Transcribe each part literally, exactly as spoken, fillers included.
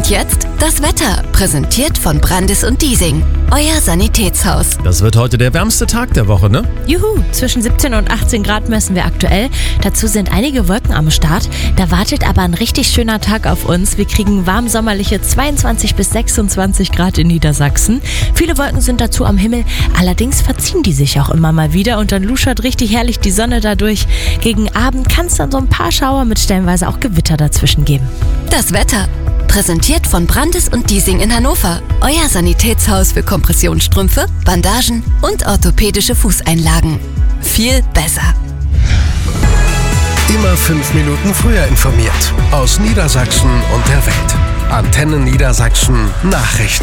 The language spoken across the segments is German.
Und jetzt das Wetter, präsentiert von Brandis und Diesing, euer Sanitätshaus. Das wird heute der wärmste Tag der Woche, ne? Juhu, zwischen siebzehn und achtzehn Grad messen wir aktuell. Dazu sind einige Wolken am Start. Da wartet aber ein richtig schöner Tag auf uns. Wir kriegen warm sommerliche zweiundzwanzig bis sechsundzwanzig Grad in Niedersachsen. Viele Wolken sind dazu am Himmel, allerdings verziehen die sich auch immer mal wieder und dann luschert richtig herrlich die Sonne dadurch. Gegen Abend kann es dann so ein paar Schauer mit stellenweise auch Gewitter dazwischen geben. Das Wetter, präsentiert von Brandis und Diesing in Hannover, euer Sanitätshaus für Kompressionsstrümpfe, Bandagen und orthopädische Fußeinlagen. Viel besser. Immer fünf Minuten früher informiert. Aus Niedersachsen und der Welt. Antenne Niedersachsen Nachrichten.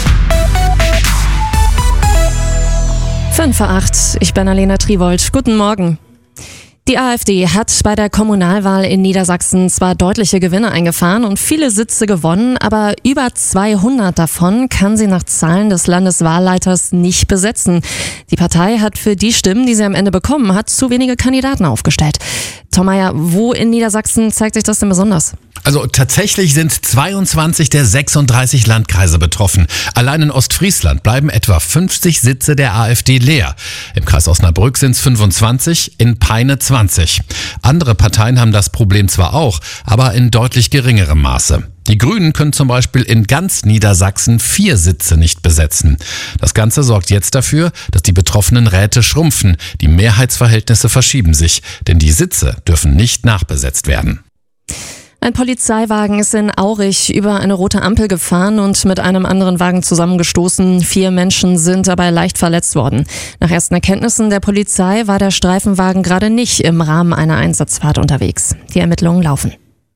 fünf vor acht, ich bin Alena Triwold. Guten Morgen. Die AfD hat bei der Kommunalwahl in Niedersachsen zwar deutliche Gewinne eingefahren und viele Sitze gewonnen, aber über zweihundert davon kann sie nach Zahlen des Landeswahlleiters nicht besetzen. Die Partei hat für die Stimmen, die sie am Ende bekommen hat, zu wenige Kandidaten aufgestellt. Tom Meyer, wo in Niedersachsen zeigt sich das denn besonders? Also tatsächlich sind zweiundzwanzig der sechsunddreißig Landkreise betroffen. Allein in Ostfriesland bleiben etwa fünfzig Sitze der AfD leer. Im Kreis Osnabrück sind es fünfundzwanzig, in Peine zwanzig. Andere Parteien haben das Problem zwar auch, aber in deutlich geringerem Maße. Die Grünen können zum Beispiel in ganz Niedersachsen vier Sitze nicht besetzen. Das Ganze sorgt jetzt dafür, dass die betroffenen Räte schrumpfen. Die Mehrheitsverhältnisse verschieben sich, denn die Sitze dürfen nicht nachbesetzt werden. Ein Polizeiwagen ist in Aurich über eine rote Ampel gefahren und mit einem anderen Wagen zusammengestoßen. Vier Menschen sind dabei leicht verletzt worden. Nach ersten Erkenntnissen der Polizei war der Streifenwagen gerade nicht im Rahmen einer Einsatzfahrt unterwegs. Die Ermittlungen laufen.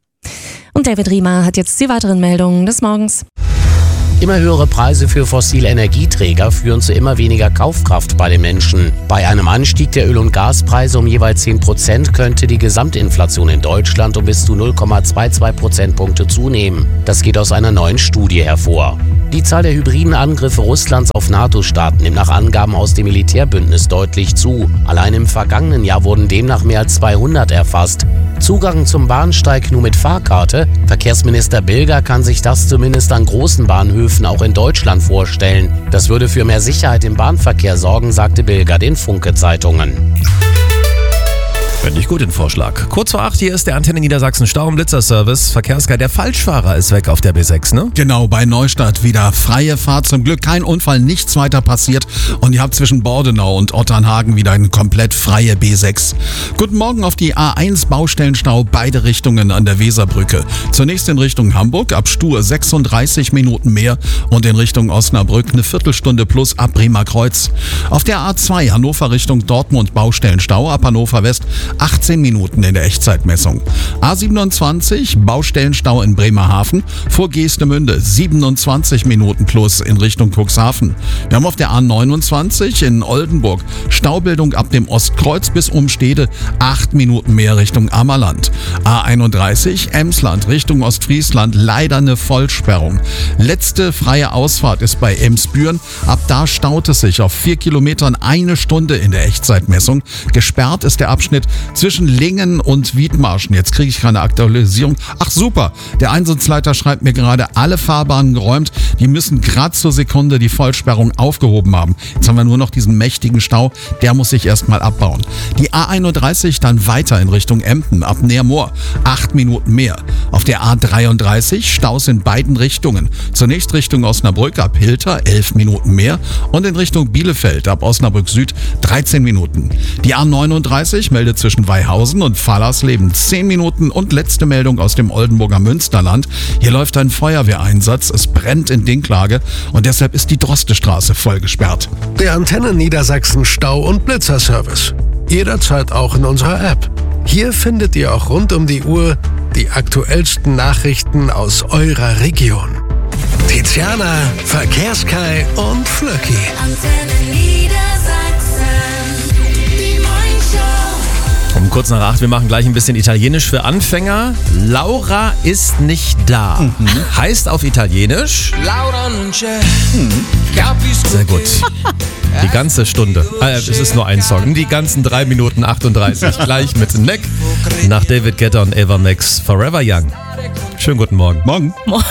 Und David Riemer hat jetzt die weiteren Meldungen des Morgens. Immer höhere Preise für fossile Energieträger führen zu immer weniger Kaufkraft bei den Menschen. Bei einem Anstieg der Öl- und Gaspreise um jeweils zehn Prozent könnte die Gesamtinflation in Deutschland um bis zu null Komma zweiundzwanzig Prozentpunkte zunehmen. Das geht aus einer neuen Studie hervor. Die Zahl der hybriden Angriffe Russlands auf NATO-Staaten nimmt nach Angaben aus dem Militärbündnis deutlich zu. Allein im vergangenen Jahr wurden demnach mehr als zweihundert erfasst. Zugang zum Bahnsteig nur mit Fahrkarte? Verkehrsminister Bilger kann sich das zumindest an großen Bahnhöfen auch in Deutschland vorstellen. Das würde für mehr Sicherheit im Bahnverkehr sorgen, sagte Bilger den Funke-Zeitungen. Finde ich gut den Vorschlag. Kurz vor acht, hier ist der Antenne Niedersachsen Stau- und Blitzerservice. Verkehrsguide, der Falschfahrer ist weg auf der B sechs, ne? Genau, bei Neustadt wieder freie Fahrt. Zum Glück kein Unfall, nichts weiter passiert. Und ihr habt zwischen Bordenau und Otternhagen wieder eine komplett freie B sechs. Guten Morgen auf die A eins Baustellenstau, beide Richtungen an der Weserbrücke. Zunächst in Richtung Hamburg, ab Stur sechsunddreißig Minuten mehr und in Richtung Osnabrück eine Viertelstunde plus ab Bremer Kreuz. Auf der A zwei Hannover Richtung Dortmund Baustellenstau, ab Hannover West achtzehn Minuten in der Echtzeitmessung. A siebenundzwanzig, Baustellenstau in Bremerhaven, vor Geestemünde siebenundzwanzig Minuten plus in Richtung Cuxhaven. Wir haben auf der A neunundzwanzig in Oldenburg Staubildung ab dem Ostkreuz bis Umstede, acht Minuten mehr Richtung Ammerland. A einunddreißig, Emsland Richtung Ostfriesland, leider eine Vollsperrung. Letzte freie Ausfahrt ist bei Emsbüren, ab da staut es sich auf vier Kilometern eine Stunde in der Echtzeitmessung. Gesperrt ist der Abschnitt zwischen Lingen und Wiedmarschen. Jetzt kriege ich keine Aktualisierung. Ach super, der Einsatzleiter schreibt mir gerade, alle Fahrbahnen geräumt. Die müssen gerade zur Sekunde die Vollsperrung aufgehoben haben. Jetzt haben wir nur noch diesen mächtigen Stau. Der muss sich erstmal abbauen. Die A einunddreißig dann weiter in Richtung Emden, ab Neermoor. Acht Minuten mehr. Auf der A dreiunddreißig Staus in beiden Richtungen. Zunächst Richtung Osnabrück ab Hilter, elf Minuten mehr. Und in Richtung Bielefeld ab Osnabrück Süd, dreizehn Minuten. Die A neununddreißig meldet zwischen Weihausen und Fallersleben zehn Minuten und letzte Meldung aus dem Oldenburger Münsterland. Hier läuft ein Feuerwehreinsatz, es brennt in Dinklage und deshalb ist die Drostestraße voll gesperrt. Der Antenne Niedersachsen Stau- und Blitzerservice. Jederzeit auch in unserer App. Hier findet ihr auch rund um die Uhr die aktuellsten Nachrichten aus eurer Region. Tiziana, Verkehrskai und Flöcki. Antenne Niedersachsen, die Morningshow. Um kurz nach acht, wir machen gleich ein bisschen Italienisch für Anfänger. Laura ist nicht da. Mhm. Heißt auf Italienisch Laura non c'è. Sehr gut. Die ganze Stunde. Äh, es ist nur ein Song. Die ganzen drei Minuten achtunddreißig. Gleich mit Neck nach David Guetta und Ava Max, Forever Young. Schönen guten Morgen. Morgen.